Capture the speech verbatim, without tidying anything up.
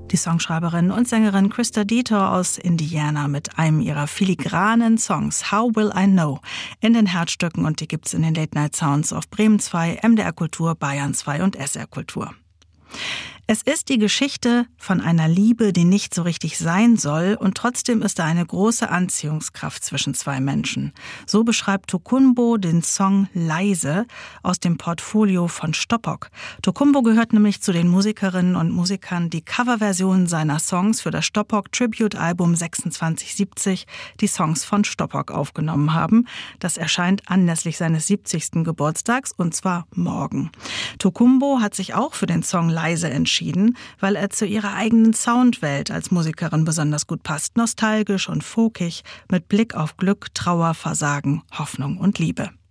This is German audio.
Die Songschreiberin und Sängerin Christa Dieter aus Indiana mit einem ihrer filigranen Songs How Will I Know in den Herzstücken, und die gibt's in den Late Night Sounds auf Bremen zwei, M D R Kultur, Bayern zwei und S R Kultur. Es ist die Geschichte von einer Liebe, die nicht so richtig sein soll, und trotzdem ist da eine große Anziehungskraft zwischen zwei Menschen. So beschreibt Tokunboh den Song Leise aus dem Portfolio von Stoppock. Tokunboh gehört nämlich zu den Musikerinnen und Musikern, die Coverversionen seiner Songs für das Stoppock Tribute-Album sechsundzwanzig siebzig, die Songs von Stoppock, aufgenommen haben. Das erscheint anlässlich seines siebzigsten Geburtstags, und zwar morgen. Tokunboh hat sich auch für den Song Leise entschieden, weil er zu ihrer eigenen Soundwelt als Musikerin besonders gut passt. Nostalgisch und folkig, mit Blick auf Glück, Trauer, Versagen, Hoffnung und Liebe.